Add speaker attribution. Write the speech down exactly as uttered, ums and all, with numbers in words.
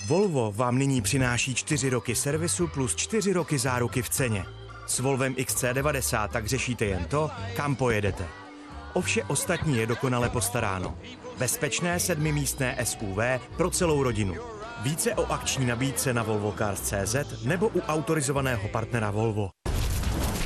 Speaker 1: Volvo vám nyní přináší čtyři roky servisu plus čtyři roky záruky v ceně. S Volvem X C devadesát tak řešíte jen to, kam pojedete. O vše ostatní je dokonale postaráno. Bezpečné sedmimístné S U V pro celou rodinu. Více o akční nabídce na volvo cars tečka cé zet nebo u autorizovaného partnera Volvo.